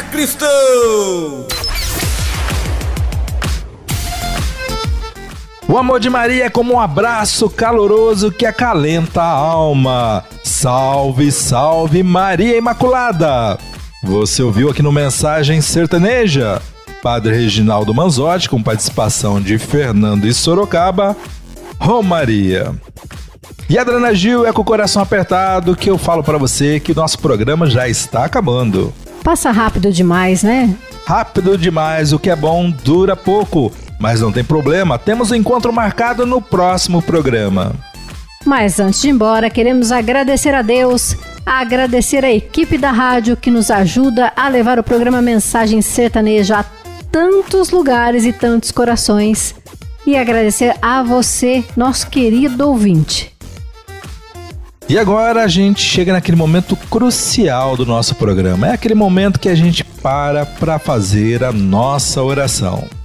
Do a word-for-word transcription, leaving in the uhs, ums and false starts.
Sacristão! O amor de Maria é como um abraço caloroso que acalenta a alma. Salve, salve Maria Imaculada! Você ouviu aqui no Mensagem Sertaneja? Padre Reginaldo Manzotti, com participação de Fernando e Sorocaba, Romaria. E a Adriana Gil é com o coração apertado que eu falo pra você que nosso programa já está acabando. Passa rápido demais, né? Rápido demais, o que é bom dura pouco. Mas não tem problema, temos um encontro marcado no próximo programa. Mas antes de ir embora, queremos agradecer a Deus, agradecer a equipe da rádio que nos ajuda a levar o programa Mensagem Sertaneja a tantos lugares e tantos corações. E agradecer a você, nosso querido ouvinte. E agora a gente chega naquele momento crucial do nosso programa. É aquele momento que a gente para para fazer a nossa oração.